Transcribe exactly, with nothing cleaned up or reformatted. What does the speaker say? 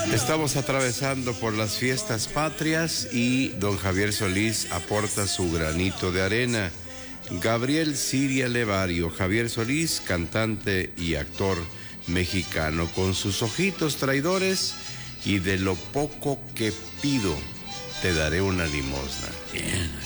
Estamos atravesando por las fiestas patrias y don Javier Solís aporta su granito de arena. Gabriel Siria Levario, Javier Solís, cantante y actor mexicano, con sus ojitos traidores y de lo poco que pido, te daré una limosna. Bien.